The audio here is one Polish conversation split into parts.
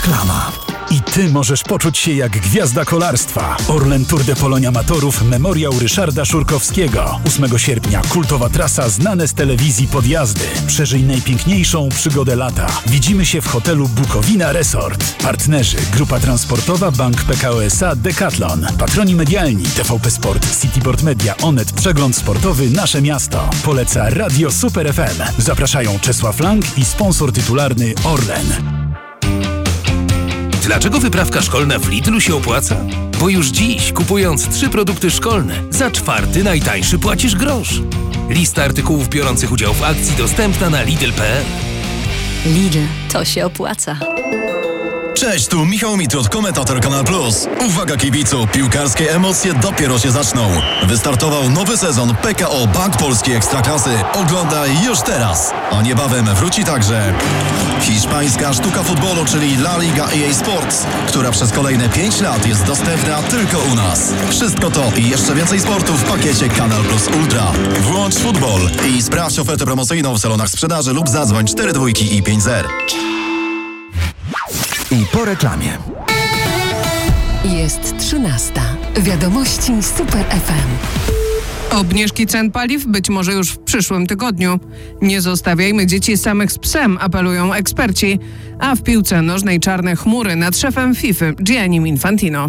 Reklama. I ty możesz poczuć się jak gwiazda kolarstwa. Orlen Tour de Polonia Amatorów Memoriał Ryszarda Szurkowskiego. 8 sierpnia kultowa trasa znane z telewizji podjazdy. Przeżyj najpiękniejszą przygodę lata. Widzimy się w hotelu Bukowina Resort. Partnerzy: Grupa Transportowa, Bank Pekao SA, Decathlon. Patroni medialni: TVP Sport, Cityboard Media, Onet, Przegląd Sportowy, Nasze Miasto. Poleca Radio Super FM. Zapraszają Czesław Lang i sponsor tytularny Orlen. Dlaczego wyprawka szkolna w Lidlu się opłaca? Bo już dziś, kupując 3 produkty szkolne, za 4 najtańszy płacisz grosz. Lista artykułów biorących udział w akcji dostępna na Lidl.pl. Lidl, to się opłaca. Cześć, tu Michał Mitrud, komentator Kanal Plus. Uwaga kibicu, piłkarskie emocje dopiero się zaczną. Wystartował nowy sezon PKO Bank Polskiej Ekstraklasy. Oglądaj już teraz. A niebawem wróci także hiszpańska sztuka futbolu, czyli La Liga EA Sports, która przez kolejne 5 lat jest dostępna tylko u nas. Wszystko to i jeszcze więcej sportu w pakiecie Kanal Plus Ultra. Włącz futbol i sprawdź ofertę promocyjną w salonach sprzedaży lub zadzwoń 42 i 50. I po reklamie. Jest 13. Wiadomości Super FM. Obniżki cen paliw być może już w przyszłym tygodniu. Nie zostawiajmy dzieci samych z psem, apelują eksperci. A w piłce nożnej czarne chmury nad szefem FIFA Giannim Infantino.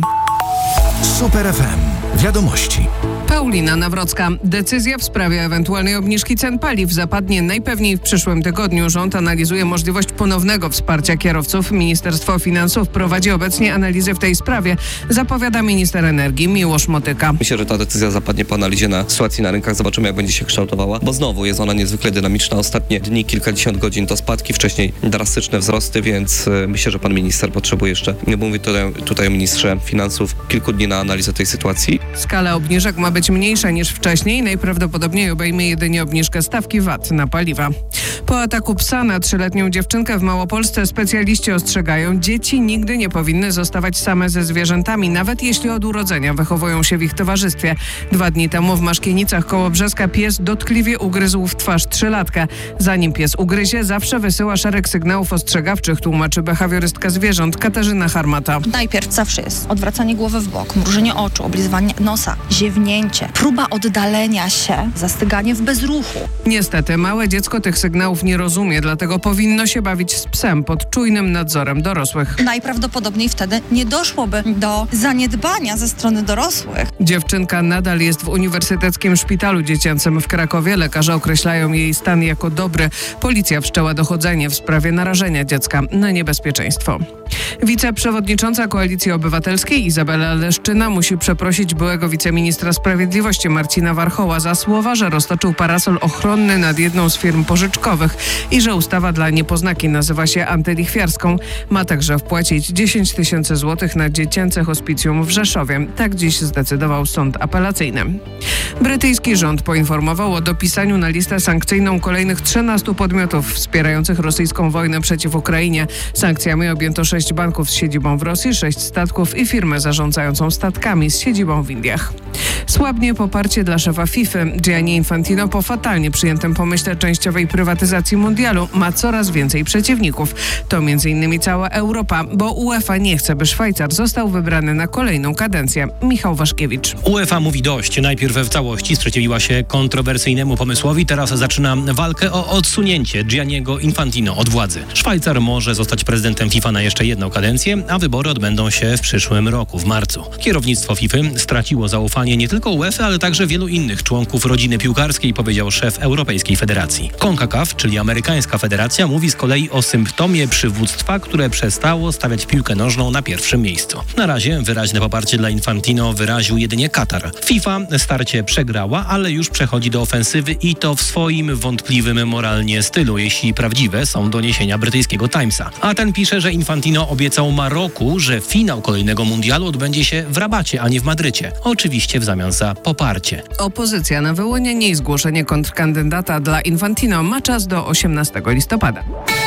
Super FM. Wiadomości. Paulina Nawrocka. Decyzja w sprawie ewentualnej obniżki cen paliw zapadnie najpewniej w przyszłym tygodniu. Rząd analizuje możliwość ponownego wsparcia kierowców. Ministerstwo Finansów prowadzi obecnie analizę w tej sprawie, zapowiada minister energii Miłosz Motyka. Myślę, że ta decyzja zapadnie po analizie na sytuacji na rynkach. Zobaczymy, jak będzie się kształtowała, bo znowu jest ona niezwykle dynamiczna. Ostatnie dni, kilkadziesiąt godzin to spadki, wcześniej drastyczne wzrosty, więc myślę, że pan minister potrzebuje jeszcze, nie mówię tutaj o ministrze finansów, kilku dni na analizę tej sytuacji. Skala obniżek ma być mniejsza niż wcześniej. Najprawdopodobniej obejmie jedynie obniżkę stawki VAT na paliwa. Po ataku psa na 3-letnią dziewczynkę w Małopolsce specjaliści ostrzegają: dzieci nigdy nie powinny zostawać same ze zwierzętami, nawet jeśli od urodzenia wychowują się w ich towarzystwie. 2 dni temu w Maszkienicach koło Brzeska pies dotkliwie ugryzł w twarz 3-latkę. Zanim pies ugryzie, zawsze wysyła szereg sygnałów ostrzegawczych, tłumaczy behawiorystka zwierząt Katarzyna Harmata. Najpierw zawsze jest odwracanie głowy w bok, mrużenie oczu, oblizywanie nosa, ziewnięcie, próba oddalenia się, zastyganie w bezruchu. Niestety małe dziecko tych sygnałów nie rozumie, dlatego powinno się bawić z psem pod czujnym nadzorem dorosłych. Najprawdopodobniej wtedy nie doszłoby do zaniedbania ze strony dorosłych. Dziewczynka nadal jest w Uniwersyteckim Szpitalu Dziecięcym w Krakowie. Lekarze określają jej stan jako dobry. Policja wszczęła dochodzenie w sprawie narażenia dziecka na niebezpieczeństwo. Wiceprzewodnicząca Koalicji Obywatelskiej Izabela Leszczyna musi przeprosić byłego wiceministra sprawiedliwości Marcina Warchoła za słowa, że roztoczył parasol ochronny nad jedną z firm pożyczkowych i że ustawa dla niepoznaki nazywa się antylichwiarską. Ma także wpłacić 10 000 złotych na dziecięce hospicjum w Rzeszowie. Tak dziś zdecydował sąd apelacyjny. Brytyjski rząd poinformował o dopisaniu na listę sankcyjną kolejnych 13 podmiotów wspierających rosyjską wojnę przeciw Ukrainie. Sankcjami objęto 6 banków z siedzibą w Rosji, 6 statków i firmę zarządzającą statkami z siedzibą w Indiach. Słabnie poparcie dla szefa FIFA. Gianni Infantino po fatalnie przyjętym pomyśle częściowej prywatyzacji mundialu ma coraz więcej przeciwników. To m.in. cała Europa, bo UEFA nie chce, by Szwajcar został wybrany na kolejną kadencję. Michał Waszkiewicz. UEFA mówi dość. Najpierw w całości sprzeciwiła się kontrowersyjnemu pomysłowi, teraz zaczyna walkę o odsunięcie Gianniego Infantino od władzy. Szwajcar może zostać prezydentem FIFA na jeszcze jedną kadencję, a wybory odbędą się w przyszłym roku, w marcu. Kierownictwo FIFA straciło zaufanie nie tylko UEFA, ale także wielu innych członków rodziny piłkarskiej, powiedział szef Europejskiej Federacji. CONCACAF, czyli amerykańska federacja, mówi z kolei o symptomie przywództwa, które przestało stawiać piłkę nożną na pierwszym miejscu. Na razie wyraźne poparcie dla Infantino wyraził jedynie Katar. FIFA starcie przegrała, ale już przechodzi do ofensywy i to w swoim wątpliwym moralnie stylu, jeśli prawdziwe są doniesienia brytyjskiego Timesa. A ten pisze, że Infantino obiecał Maroku, że finał kolejnego mundialu odbędzie się w Rabacie, a nie w Madrycie. Oczywiście w zamian za poparcie. Opozycja na wyłonienie i zgłoszenie kontrkandydata dla Infantino ma czas do 18 listopada.